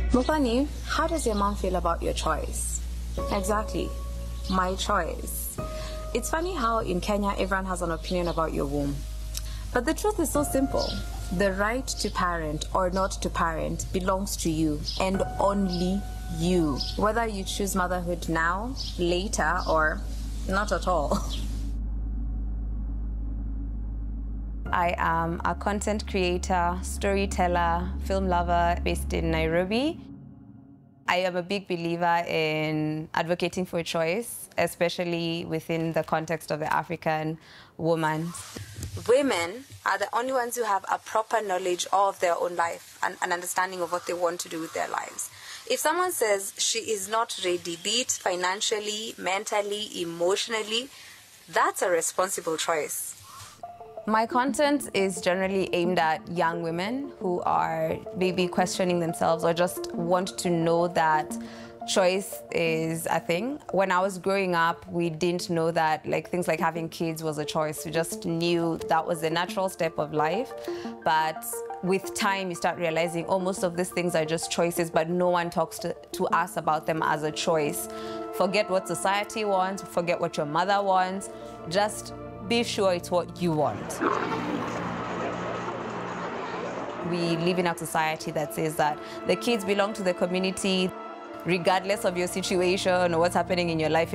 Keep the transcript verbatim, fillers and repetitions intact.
Mopani, how does your mom feel about your choice? Exactly, my choice. It's funny how in Kenya everyone has an opinion about your womb. But the truth is so simple. The right to parent or not to parent belongs to you and only you. Whether you choose motherhood now, later, or not at all. I am a content creator, storyteller, film lover based in Nairobi. I am a big believer in advocating for choice, especially within the context of the African woman. Women are the only ones who have a proper knowledge of their own life and an understanding of what they want to do with their lives. If someone says she is not ready, be it financially, mentally, emotionally, that's a responsible choice. My content is generally aimed at young women who are maybe questioning themselves or just want to know that choice is a thing. When I was growing up, we didn't know that like things like having kids was a choice. We just knew that was a natural step of life. But with time, you start realizing, oh, most of these things are just choices, but no one talks to, to us about them as a choice. Forget what society wants, forget what your mother wants, just be sure it's what you want. We live in a society that says that the kids belong to the community, regardless of your situation or what's happening in your life.